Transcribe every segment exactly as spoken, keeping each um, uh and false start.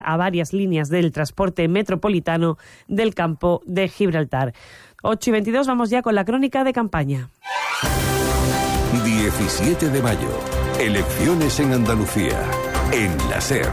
a varias líneas del transporte metropolitano del campo de Gibraltar. ocho y veintidós, vamos ya con la crónica de campaña. diecisiete de mayo, elecciones en Andalucía, en la SER.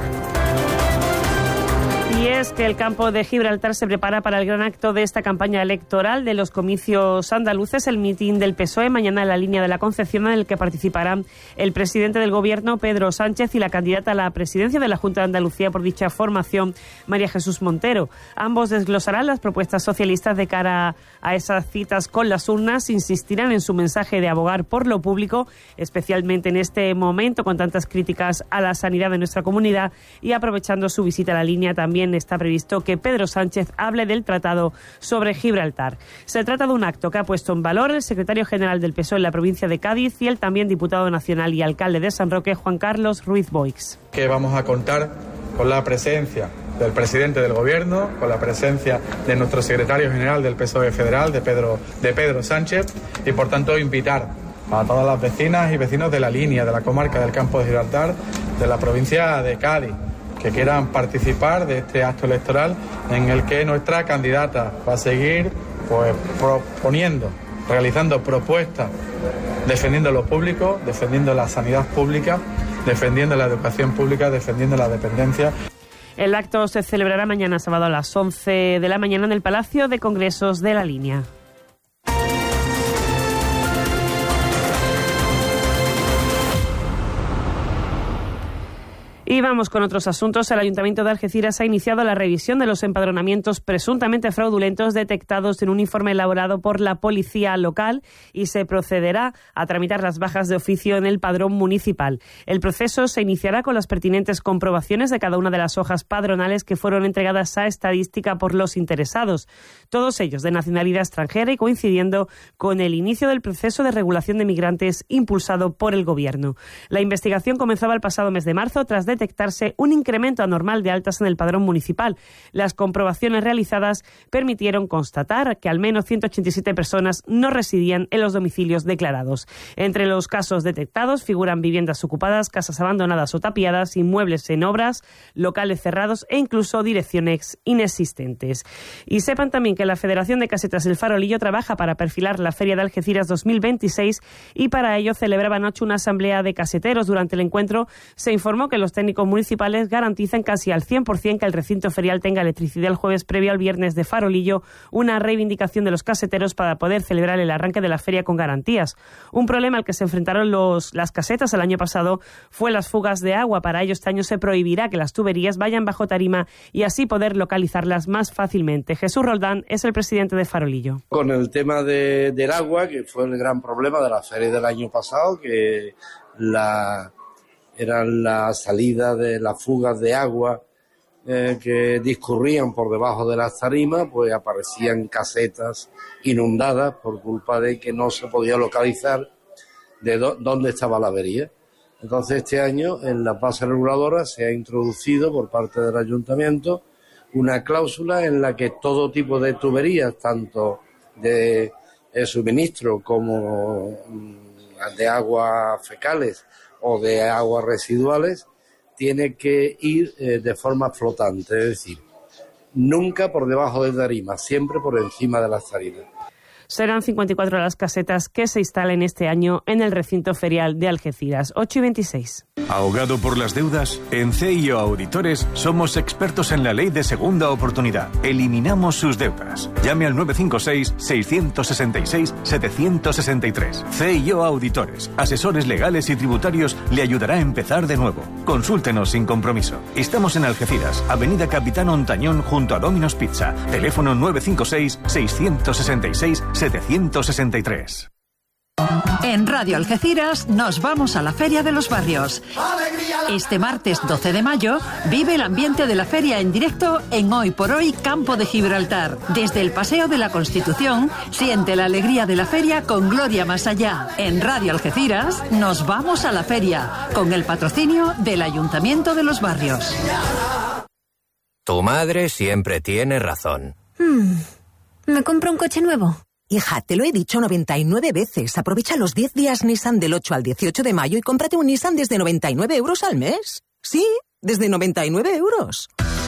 Y es que el campo de Gibraltar se prepara para el gran acto de esta campaña electoral de los comicios andaluces, el mitin del P S O E, mañana en la línea de la Concepción, en el que participarán el presidente del Gobierno, Pedro Sánchez, y la candidata a la presidencia de la Junta de Andalucía por dicha formación, María Jesús Montero. Ambos desglosarán las propuestas socialistas de cara a esas citas con las urnas, insistirán en su mensaje de abogar por lo público, especialmente en este momento con tantas críticas a la sanidad de nuestra comunidad, y aprovechando su visita a la línea también está previsto que Pedro Sánchez hable del Tratado sobre Gibraltar. Se trata de un acto que ha puesto en valor el secretario general del P S O E en la provincia de Cádiz y el también diputado nacional y alcalde de San Roque, Juan Carlos Ruiz Boix. Que vamos a contar con la presencia del presidente del Gobierno, con la presencia de nuestro secretario general del P S O E federal, de Pedro, de Pedro Sánchez, y por tanto invitar a todas las vecinas y vecinos de la línea, de la comarca del Campo de Gibraltar, de la provincia de Cádiz, que quieran participar de este acto electoral en el que nuestra candidata va a seguir pues proponiendo, realizando propuestas, defendiendo lo público, defendiendo la sanidad pública, defendiendo la educación pública, defendiendo la dependencia. El acto se celebrará mañana sábado a las once de la mañana en el Palacio de Congresos de la Línea. Y vamos con otros asuntos. El Ayuntamiento de Algeciras ha iniciado la revisión de los empadronamientos presuntamente fraudulentos detectados en un informe elaborado por la policía local y se procederá a tramitar las bajas de oficio en el padrón municipal. El proceso se iniciará con las pertinentes comprobaciones de cada una de las hojas padronales que fueron entregadas a estadística por los interesados, todos ellos de nacionalidad extranjera y coincidiendo con el inicio del proceso de regulación de migrantes impulsado por el Gobierno. La investigación comenzaba el pasado mes de marzo tras de detectarse un incremento anormal de altas en el padrón municipal. Las comprobaciones realizadas permitieron constatar que al menos ciento ochenta y siete personas no residían en los domicilios declarados. Entre los casos detectados figuran viviendas ocupadas, casas abandonadas o tapiadas, inmuebles en obras, locales cerrados e incluso direcciones inexistentes. Y sepan también que la Federación de Casetas El Farolillo trabaja para perfilar la Feria de Algeciras dos mil veintiséis y para ello celebraba anoche una asamblea de caseteros. Durante el encuentro se informó que los técnicos municipales garantizan casi al cien por ciento que el recinto ferial tenga electricidad el jueves previo al viernes de Farolillo, una reivindicación de los caseteros para poder celebrar el arranque de la feria con garantías. Un problema al que se enfrentaron los, las casetas el año pasado fue las fugas de agua. Para ello este año se prohibirá que las tuberías vayan bajo tarima y así poder localizarlas más fácilmente. Jesús Roldán es el presidente de Farolillo. Con el tema de, del agua, que fue el gran problema de la feria del año pasado, que la eran la salida de las fugas de agua eh, que discurrían por debajo de las tarimas, pues aparecían casetas inundadas por culpa de que no se podía localizar de do- dónde estaba la avería. Entonces este año en la base reguladora se ha introducido por parte del ayuntamiento una cláusula en la que todo tipo de tuberías, tanto de, de suministro como de aguas fecales o de aguas residuales, tiene que ir eh, de forma flotante, es decir, nunca por debajo de tarima, siempre por encima de las tarimas. Serán cincuenta y cuatro las casetas que se instalen este año en el recinto ferial de Algeciras. ocho y veintiséis. ¿Ahogado por las deudas? En C I O Auditores somos expertos en la ley de segunda oportunidad. Eliminamos sus deudas. Llame al nueve cinco seis, seis seis seis, siete seis tres. C I O Auditores, asesores legales y tributarios, le ayudará a empezar de nuevo. Consúltenos sin compromiso. Estamos en Algeciras, Avenida Capitán Ontañón, junto a Domino's Pizza. Teléfono nueve cinco seis, seis seis seis, siete seis tres. En Radio Algeciras nos vamos a la Feria de los Barrios. Este martes doce de mayo vive el ambiente de la feria en directo en Hoy por Hoy Campo de Gibraltar. Desde el Paseo de la Constitución siente la alegría de la feria con Gloria Más Allá. En Radio Algeciras nos vamos a la feria con el patrocinio del Ayuntamiento de los Barrios. Tu madre siempre tiene razón. Hmm. ¿Me compro un coche nuevo? Hija, te lo he dicho noventa y nueve veces. Aprovecha los diez días Nissan del ocho al dieciocho de mayo y cómprate un Nissan desde noventa y nueve euros al mes. Sí, desde noventa y nueve euros.